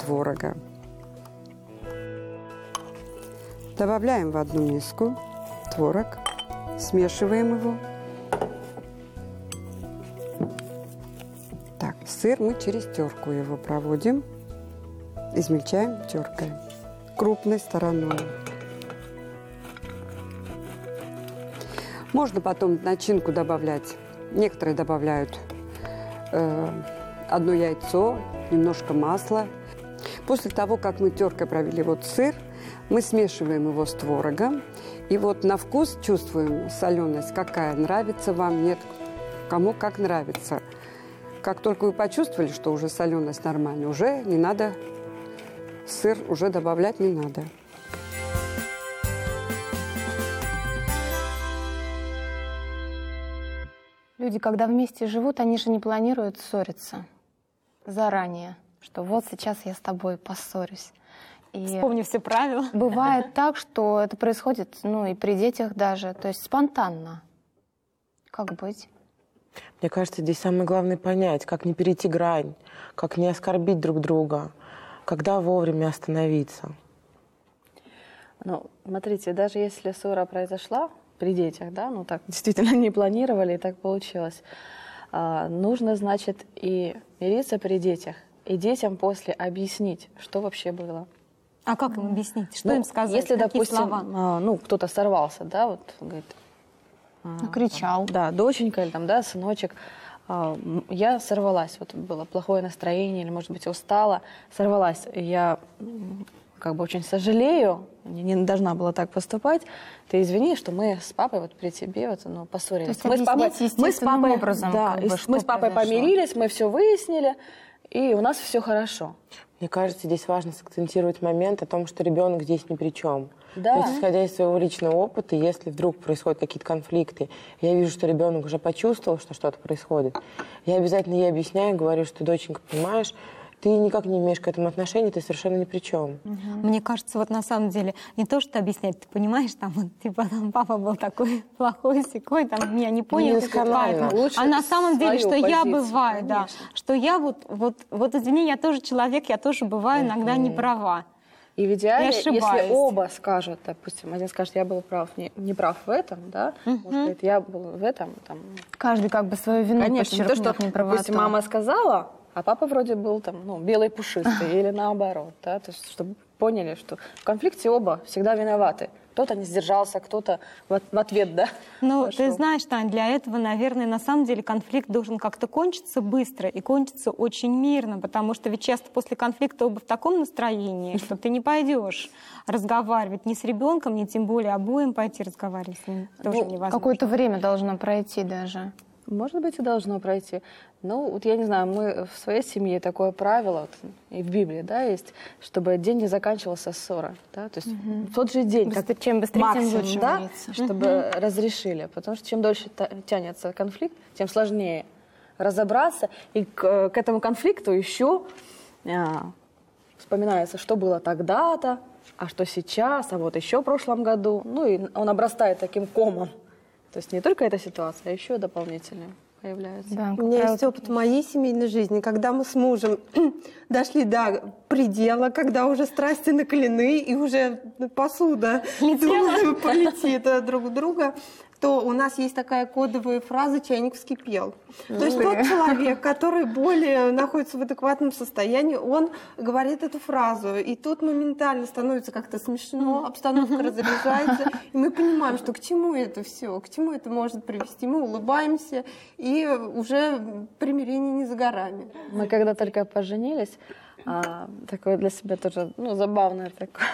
творога. Добавляем в одну миску творог, смешиваем его. Так, сыр мы через терку его проводим, измельчаем теркой, крупной стороной. Можно потом начинку добавлять. Некоторые добавляют одно яйцо, немножко масла. После того, как мы теркой провели сыр, мы смешиваем его с творогом. И на вкус чувствуем соленость, какая нравится вам, нет, кому как нравится. Как только вы почувствовали, что уже соленость нормальная, уже не надо, сыр уже добавлять не надо. Люди, когда вместе живут, они же не планируют ссориться заранее, что вот сейчас я с тобой поссорюсь. И вспомни все правила. бывает так, что это происходит, и при детях даже, то есть спонтанно. Как быть? Мне кажется, здесь самое главное понять, как не перейти грань, как не оскорбить друг друга, когда вовремя остановиться. Смотрите, даже если ссора произошла при детях, так действительно не планировали, и так получилось, нужно, значит, и мириться при детях, и детям после объяснить, что вообще было. А как им объяснить? Что им сказать? Если, какие допустим, слова? кто-то сорвался, говорит, Кричал. Да, доченька или сыночек, я сорвалась, было плохое настроение или, может быть, устала, сорвалась. Я очень сожалею, не должна была так поступать. Ты извини, что мы с папой при тебе поссорились. То есть мы с папой образом, мы с папой помирились, мы все выяснили, и у нас все хорошо. Мне кажется, здесь важно сакцентировать момент о том, что ребенок здесь ни при чем. Да. То есть, исходя из своего личного опыта, если вдруг происходят какие-то конфликты, я вижу, что ребенок уже почувствовал, что что-то происходит, я обязательно ей объясняю, говорю, что, доченька, понимаешь, ты никак не имеешь к этому отношения, ты совершенно ни при чем. Мне кажется, на самом деле, не то, что объяснять, ты понимаешь, папа был такой плохой, секой, меня не понял. А на самом деле, что я бываю, что я извини, я тоже человек, я тоже бываю иногда не права. И в идеале, если оба скажут, допустим, один скажет, я был прав, не прав в этом, может, я был в этом. Каждый свою вину Конечно, не то, что, допустим, мама сказала, а папа вроде был белый пушистый или наоборот, то есть, чтобы поняли, что в конфликте оба всегда виноваты. Кто-то не сдержался, кто-то в ответ, ты знаешь, Тань, для этого, наверное, на самом деле конфликт должен как-то кончиться быстро и кончиться очень мирно, потому что ведь часто после конфликта оба в таком настроении, что ты не пойдешь разговаривать ни с ребенком, ни тем более обоим пойти разговаривать с ним. Тоже невозможно. Какое-то время должно пройти даже. Может быть, и должно пройти. Я не знаю, мы в своей семье такое правило, и в Библии, есть, чтобы день не заканчивался ссорой, то есть в тот же день, чем быстрее, максимум, тем лучше, чтобы разрешили, потому что чем дольше тянется конфликт, тем сложнее разобраться, и к этому конфликту еще вспоминается, что было тогда-то, а что сейчас, а еще в прошлом году, и он обрастает таким комом. То есть не только эта ситуация, а еще дополнительные появляются. У меня есть опыт моей семейной жизни, когда мы с мужем дошли до предела, когда уже страсти накалены и уже посуда полетит друг в друга, то у нас есть такая кодовая фраза «чайник вскипел». То есть тот человек, который более находится в адекватном состоянии, он говорит эту фразу, и тут моментально становится как-то смешно, обстановка разряжается, и мы понимаем, что к чему это все, к чему это может привести. Мы улыбаемся, и уже примирение не за горами. Мы когда только поженились, такое для себя тоже забавную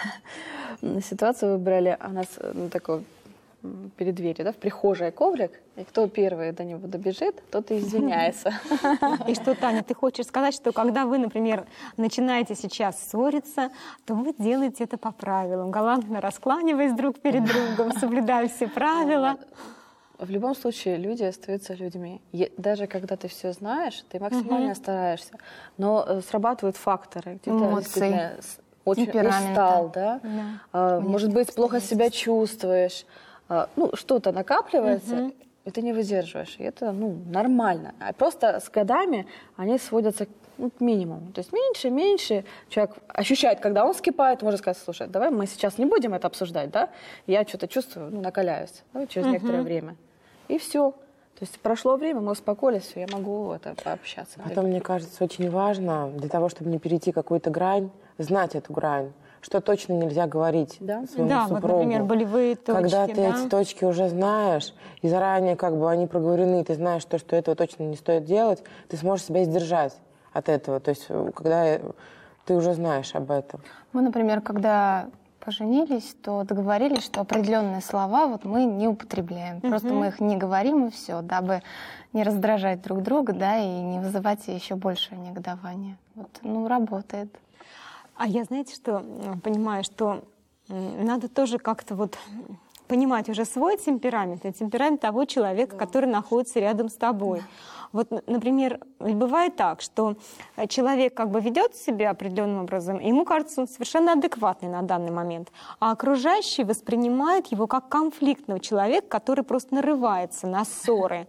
ситуацию выбрали. У нас такой перед дверью, в прихожей коврик, и кто первый до него добежит, тот и извиняется. И что, Таня, ты хочешь сказать, что когда вы, например, начинаете сейчас ссориться, то вы делаете это по правилам, галантно раскланиваясь друг перед другом, соблюдая все правила? В любом случае люди остаются людьми. Даже когда ты все знаешь, ты максимально стараешься, но срабатывают факторы. Эмоции, очень устал, может быть, плохо себя чувствуешь. Что-то накапливается, и ты не выдерживаешь. И это нормально. А просто с годами они сводятся минимум. То есть меньше. Человек ощущает, когда он вскипает, может сказать, слушай, давай мы сейчас не будем это обсуждать, да? Я что-то чувствую, накаляюсь, да, через некоторое время. И все. То есть прошло время, мы успокоились, все, я могу пообщаться. Потом, мне кажется, очень важно для того, чтобы не перейти какую-то грань, знать эту грань, что точно нельзя говорить своему супругу. Вот, например, болевые точки. Когда ты эти точки уже знаешь, и заранее они проговорены, ты знаешь, что этого точно не стоит делать, ты сможешь себя сдержать от этого. То есть, когда ты уже знаешь об этом. Мы, например, когда поженились, то договорились, что определенные слова мы не употребляем. Просто мы их не говорим, и все, дабы не раздражать друг друга, да, и не вызывать еще большее негодование. Работает. А я, знаете, что понимаю, что надо тоже как-то понимать уже свой темперамент и темперамент того человека, который находится рядом с тобой. Например, бывает так, что человек ведет себя определенным образом, и ему кажется, он совершенно адекватный на данный момент, а окружающий воспринимает его как конфликтного человека, который просто нарывается на ссоры.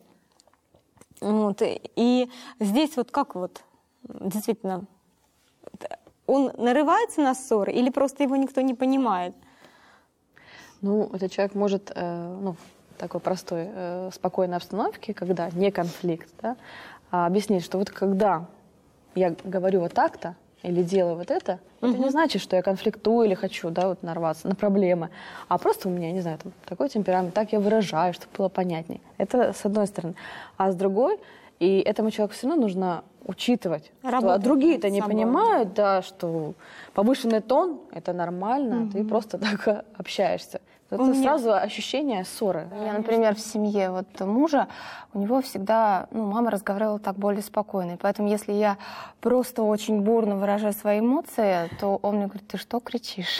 И здесь действительно, он нарывается на ссоры или просто его никто не понимает? Этот человек может, в такой простой, спокойной обстановке, когда не конфликт, да, объяснить, что когда я говорю вот так-то или делаю вот это не значит, что я конфликтую или хочу, нарваться на проблемы, а просто у меня, не знаю, такой темперамент, так я выражаю, чтобы было понятней. Это с одной стороны. А с другой, и этому человеку все равно нужно учитывать, что другие-то не понимают, что повышенный тон — это нормально, ты просто так общаешься. Это сразу ощущение ссоры. У меня, например, в семье мужа, у него всегда, мама разговаривала так более спокойно. И поэтому, если я просто очень бурно выражаю свои эмоции, то он мне говорит, ты что кричишь?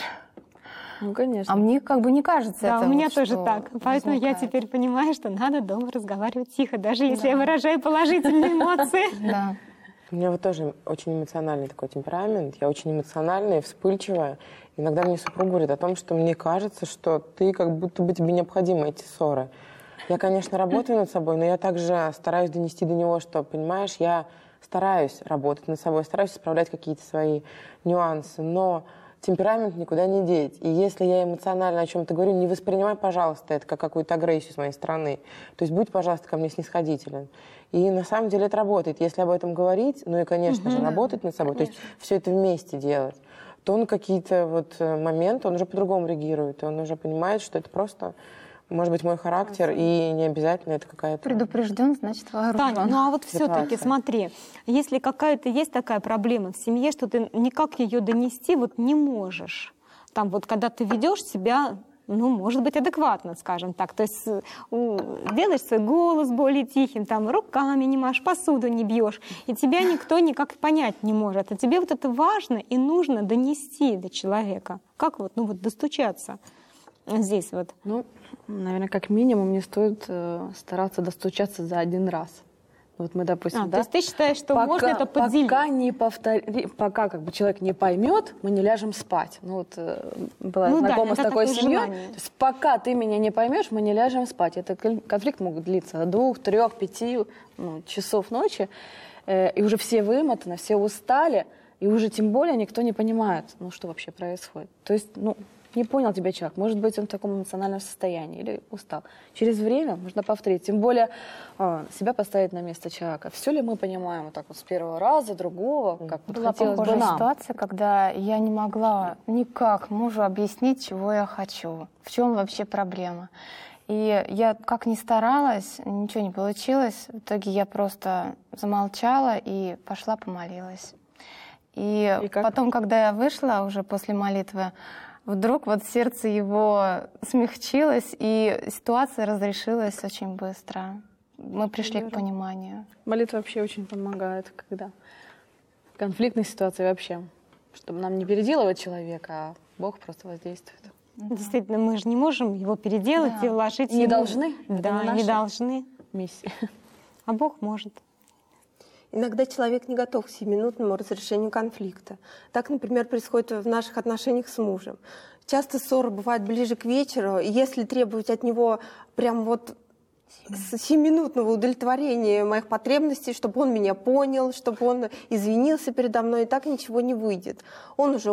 Конечно. А мне не кажется это. У меня тоже так. Поэтому я теперь понимаю, что надо дома разговаривать тихо, даже если я выражаю положительные эмоции. Да. У меня тоже очень эмоциональный такой темперамент. Я очень эмоциональная и вспыльчивая. Иногда мне супруг говорит о том, что мне кажется, что ты как будто бы тебе необходимы эти ссоры. Я, конечно, работаю над собой, но я также стараюсь донести до него, что, понимаешь, я стараюсь работать над собой, стараюсь исправлять какие-то свои нюансы, но темперамент никуда не деть. И если я эмоционально о чем-то говорю, не воспринимай, пожалуйста, это как какую-то агрессию с моей стороны. То есть будь, пожалуйста, ко мне снисходителен. И на самом деле это работает. Если об этом говорить, и, конечно же, работать над собой, конечно. То есть все это вместе делать, то он какие-то моменты, он уже по-другому реагирует. И он уже понимает, что это просто, может быть, мой характер, и не обязательно это какая-то... Предупрежден, значит, вооружен. Таня, все-таки смотри, если какая-то есть такая проблема в семье, что ты никак ее донести не можешь, когда ты ведешь себя, может быть, адекватно, скажем так, то есть делаешь свой голос более тихим, руками не машешь, посуду не бьешь, и тебя никто никак понять не может, а тебе это важно и нужно донести до человека. Как достучаться здесь наверное, как минимум не стоит стараться достучаться за один раз. Мы, допустим, то есть ты считаешь, что можно это поделить? Пока человек не поймет, мы не ляжем спать. Была знакома с такой семьей. То есть, пока ты меня не поймешь, мы не ляжем спать. Этот конфликт мог длиться до 2, 3, 5 часов ночи. И уже все вымотаны, все устали. И уже тем более никто не понимает, что вообще происходит. То есть, не понял тебя человек. Может быть, он в таком эмоциональном состоянии или устал. Через время можно повторить. Тем более себя поставить на место человека. Все ли мы понимаем с первого раза, другого, как Была хотелось бы похожая нам? ситуация, когда я не могла никак мужу объяснить, чего я хочу, в чем вообще проблема. И я как ни старалась, ничего не получилось. В итоге я просто замолчала и пошла помолилась. И потом, когда я вышла уже после молитвы, вдруг сердце его смягчилось, и ситуация разрешилась очень быстро. Мы пришли к пониманию. Молитва вообще очень помогает, когда в конфликтной ситуации вообще, чтобы нам не переделывать человека, а Бог просто воздействует. Действительно, мы же не можем его переделать и вложить не ему. Должны. Да, не должны. Миссия. А Бог может. Иногда человек не готов к 7-минутному разрешению конфликта. Так, например, происходит в наших отношениях с мужем. Часто ссоры бывают ближе к вечеру, и если требовать от него прям 7-минутного удовлетворения моих потребностей, чтобы он меня понял, чтобы он извинился передо мной, и так ничего не выйдет. Он уже